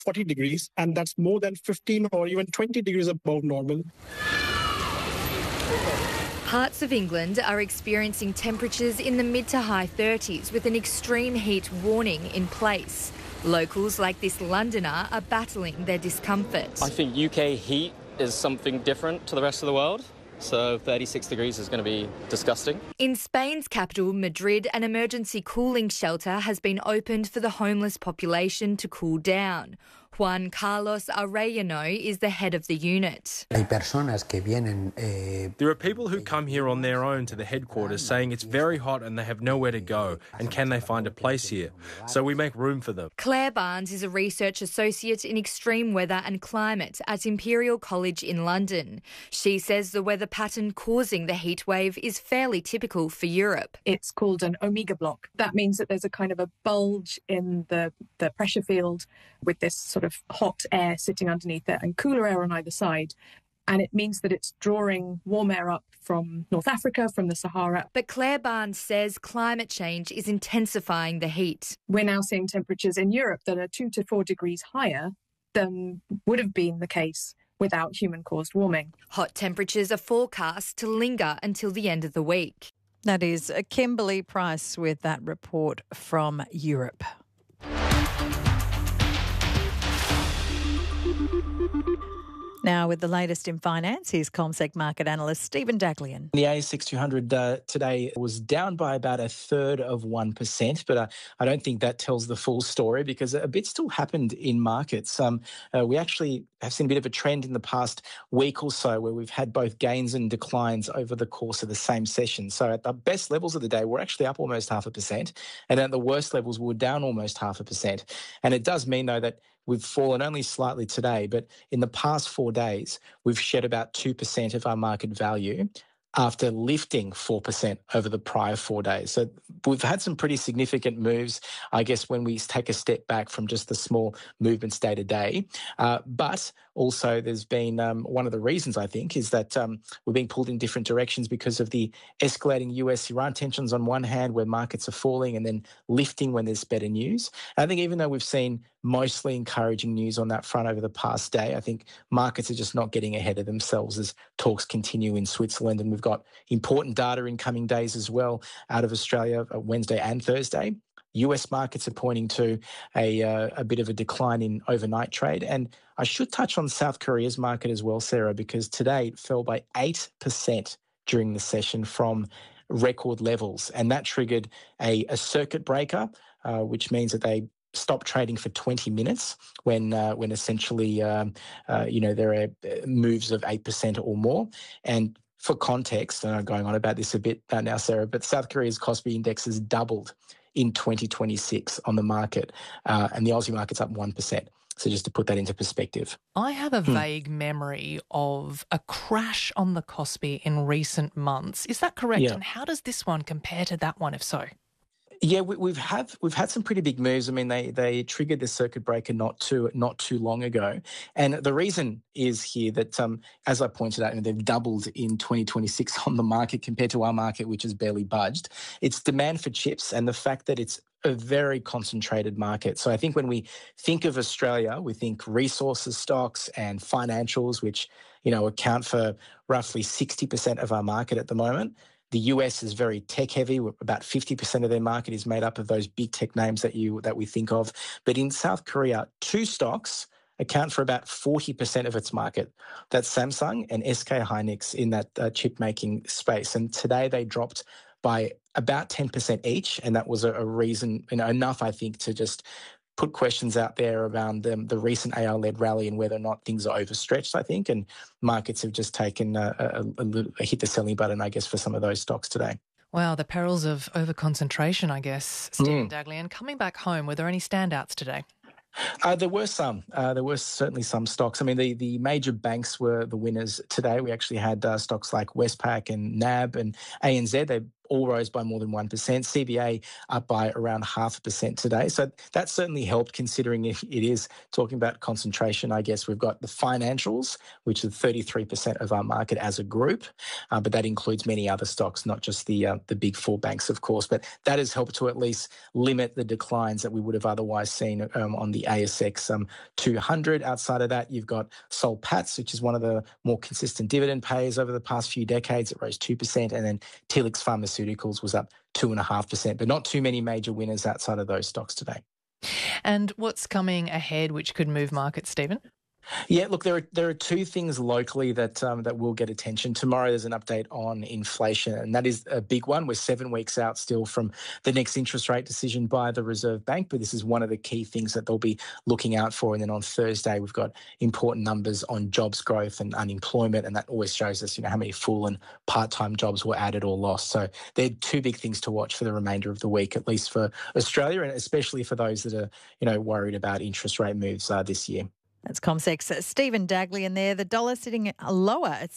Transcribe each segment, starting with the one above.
40 degrees, and that's more than 15 or even 20 degrees above normal. Parts of England are experiencing temperatures in the mid to high 30s with an extreme heat warning in place. Locals like this Londoner are battling their discomfort. I think UK heat is something different to the rest of the world. So 36 degrees is going to be disgusting. In Spain's capital, Madrid, an emergency cooling shelter has been opened for the homeless population to cool down. Juan Carlos Arellano is the head of the unit. There are people who come here on their own to the headquarters saying it's very hot and they have nowhere to go, and can they find a place here? So we make room for them. Claire Barnes is a research associate in extreme weather and climate at Imperial College in London. She says the weather pattern causing the heat wave is fairly typical for Europe. It's called an omega block. That means that there's a kind of a bulge in the pressure field with this sort of hot air sitting underneath it and cooler air on either side. And it means that it's drawing warm air up from North Africa, from the Sahara. But Claire Barnes says climate change is intensifying the heat. We're now seeing temperatures in Europe that are 2 to 4 degrees higher than would have been the case without human-caused warming. Hot temperatures are forecast to linger until the end of the week. That is Kimberly Price with that report from Europe. Now, with the latest in finance, here's CommSec market analyst Stephen Daglian. The ASX 200 today was down by about 1/3%, but I don't think that tells the full story because a bit still happened in markets. We actually have seen a bit of a trend in the past week or so where we've had both gains and declines over the course of the same session. So at the best levels of the day, we're actually up almost 0.5%, and at the worst levels, we're down almost 0.5%. And it does mean, though, that we've fallen only slightly today, but in the past 4 days, we've shed about 2% of our market value after lifting 4% over the prior 4 days. So we've had some pretty significant moves, I guess, when we take a step back from just the small movements day to day. But also there's been one of the reasons, I think, is that we're being pulled in different directions because of the escalating US-Iran tensions on one hand, where markets are falling and then lifting when there's better news. I think even though we've seen mostly encouraging news on that front over the past day, I think markets are just not getting ahead of themselves as talks continue in Switzerland. And we've got important data in coming days as well out of Australia, Wednesday and Thursday. US markets are pointing to a bit of a decline in overnight trade. And I should touch on South Korea's market as well, Sarah, because today it fell by 8% during the session from record levels. And that triggered a circuit breaker, which means that they stop trading for 20 minutes when essentially, there are moves of 8% or more. And for context, and I'm going on about this a bit now, Sarah, but South Korea's Kospi index has doubled in 2026 on the market, and the Aussie market's up 1%. So just to put that into perspective. I have a vague memory of a crash on the Kospi in recent months. Is that correct? Yeah. And how does this one compare to that one, if so? Yeah, we've had some pretty big moves. I mean, they triggered the circuit breaker not too long ago, and the reason is here that, as I pointed out, they've doubled in 2026 on the market compared to our market, which has barely budged. It's demand for chips and the fact that it's a very concentrated market. So I think when we think of Australia, we think resources stocks and financials, which account for roughly 60% of our market at the moment. The US is very tech heavy. About 50% of their market is made up of those big tech names that we think of. But in South Korea, two stocks account for about 40% of its market. That's Samsung and SK Hynix in that chip making space. And today they dropped by about 10% each. And that was a reason, enough, I think, to just put questions out there around the recent AI-led rally and whether or not things are overstretched, I think, and markets have just taken a hit the selling button, I guess, for some of those stocks today. Wow, the perils of overconcentration, I guess. Stephen Daglian, coming back home, were there any standouts today? There were some. There were certainly some stocks. I mean, the major banks were the winners today. We actually had stocks like Westpac and NAB and ANZ. They all rose by more than 1%. CBA up by around 0.5% today. So that certainly helped, considering it is talking about concentration. I guess we've got the financials, which is 33% of our market as a group, but that includes many other stocks, not just the big four banks, of course. But that has helped to at least limit the declines that we would have otherwise seen on the ASX 200. Outside of that, you've got Soul Patts, which is one of the more consistent dividend payers over the past few decades. It rose 2%, and then Telix Pharmaceuticals was up 2.5%, but not too many major winners outside of those stocks today. And what's coming ahead which could move markets, Stephen? Yeah, look, there are two things locally that will get attention. Tomorrow there's an update on inflation, and that is a big one. We're 7 weeks out still from the next interest rate decision by the Reserve Bank, but this is one of the key things that they'll be looking out for. And then on Thursday, we've got important numbers on jobs growth and unemployment, and that always shows us, how many full and part-time jobs were added or lost. So they're two big things to watch for the remainder of the week, at least for Australia, and especially for those that are, worried about interest rate moves this year. That's CommSec's Stephen Dagley, and there the dollar sitting lower at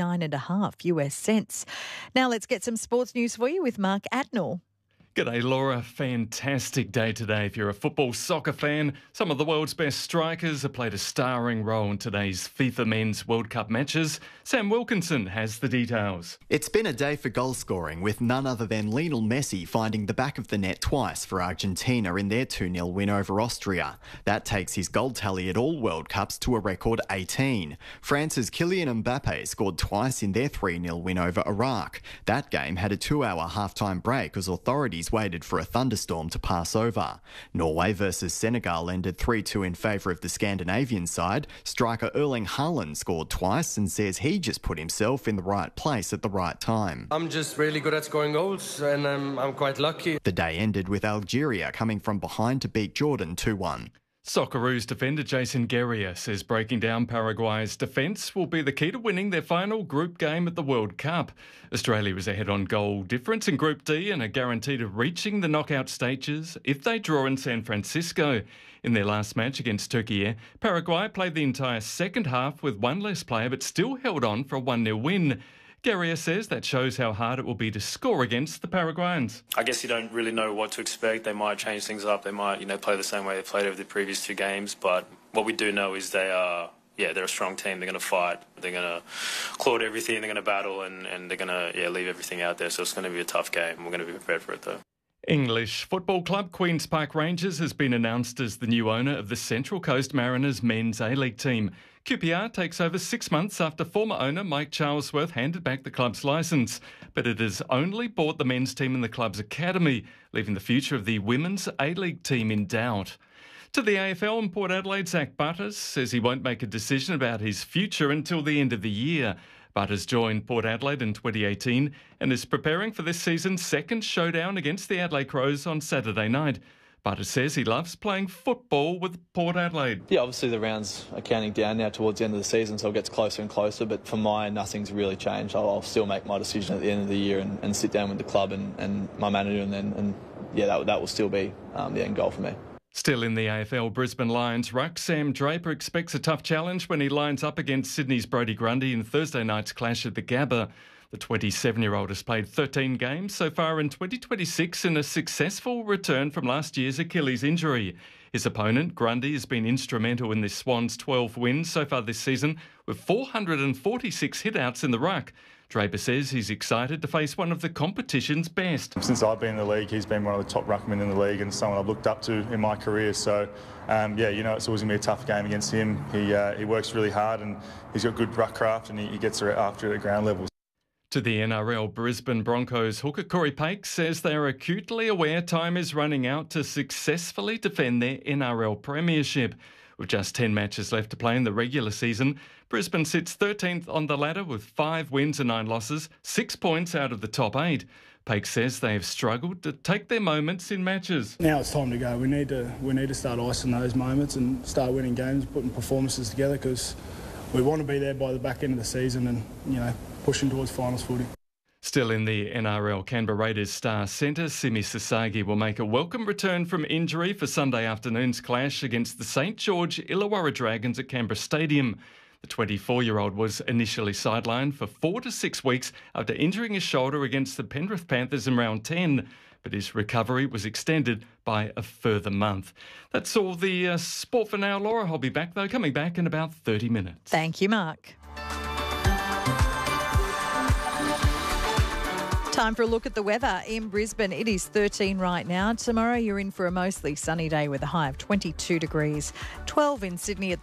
69.5 US cents. Now let's get some sports news for you with Mark Atnell. G'day, Laura. Fantastic day today if you're a football soccer fan. Some of the world's best strikers have played a starring role in today's FIFA Men's World Cup matches. Sam Wilkinson has the details. It's been a day for goal scoring, with none other than Lionel Messi finding the back of the net twice for Argentina in their 2-0 win over Austria. That takes his goal tally at all World Cups to a record 18. France's Kylian Mbappe scored twice in their 3-0 win over Iraq. That game had a 2-hour half-time break as authorities waited for a thunderstorm to pass over. Norway versus Senegal ended 3-2 in favour of the Scandinavian side. Striker Erling Haaland scored twice and says he just put himself in the right place at the right time. I'm just really good at scoring goals, and I'm quite lucky. The day ended with Algeria coming from behind to beat Jordan 2-1. Socceroos defender Jason Guerrier says breaking down Paraguay's defence will be the key to winning their final group game at the World Cup. Australia was ahead on goal difference in Group D and are guaranteed of reaching the knockout stages if they draw in San Francisco. In their last match against Turkey, Paraguay played the entire second half with one less player but still held on for a 1-0 win. Guerrier says that shows how hard it will be to score against the Paraguayans. I guess you don't really know what to expect. They might change things up. They might, play the same way they played over the previous two games. But what we do know is they're a strong team. They're going to fight. They're going to claw at everything. They're going to battle, and they're going to leave everything out there. So it's going to be a tough game. We're going to be prepared for it, though. English football club Queen's Park Rangers has been announced as the new owner of the Central Coast Mariners men's A-League team. QPR takes over 6 months after former owner Mike Charlesworth handed back the club's licence, but it has only bought the men's team in the club's academy, leaving the future of the women's A-League team in doubt. To the AFL in Port Adelaide, Zach Butters says he won't make a decision about his future until the end of the year. Butters joined Port Adelaide in 2018 and is preparing for this season's second showdown against the Adelaide Crows on Saturday night. Butters says he loves playing football with Port Adelaide. Yeah, obviously the rounds are counting down now towards the end of the season, so it gets closer and closer. But for mine, nothing's really changed. I'll still make my decision at the end of the year and sit down with the club and my manager, and that will still be the end goal for me. Still in the AFL, Brisbane Lions ruck Sam Draper expects a tough challenge when he lines up against Sydney's Brodie Grundy in Thursday night's clash at the Gabba. The 27-year-old has played 13 games so far in 2026 in a successful return from last year's Achilles injury. His opponent, Grundy, has been instrumental in the Swans' 12 wins so far this season, with 446 hitouts in the ruck. Draper says he's excited to face one of the competition's best. Since I've been in the league, he's been one of the top ruckmen in the league and someone I've looked up to in my career. So, it's always going to be a tough game against him. He works really hard and he's got good ruck craft and he gets after it at ground level. To the NRL, Brisbane Broncos hooker Corey Paix says they are acutely aware time is running out to successfully defend their NRL premiership. With just 10 matches left to play in the regular season, Brisbane sits 13th on the ladder with 5 wins and 9 losses, 6 points out of the top 8. Paix says they have struggled to take their moments in matches. Now it's time to go. We need to start icing those moments and start winning games, putting performances together, because we want to be there by the back end of the season and, pushing towards finals footy. Still in the NRL, Canberra Raiders star centre Simi Sasagi will make a welcome return from injury for Sunday afternoon's clash against the St George Illawarra Dragons at Canberra Stadium. The 24-year-old was initially sidelined for 4 to 6 weeks after injuring his shoulder against the Penrith Panthers in round 10, but his recovery was extended by a further month. That's all the sport for now, Laura. I'll be back, though, coming back in about 30 minutes. Thank you, Mark. Time for a look at the weather in Brisbane. It is 13 right now. Tomorrow you're in for a mostly sunny day with a high of 22 degrees, 12 in Sydney at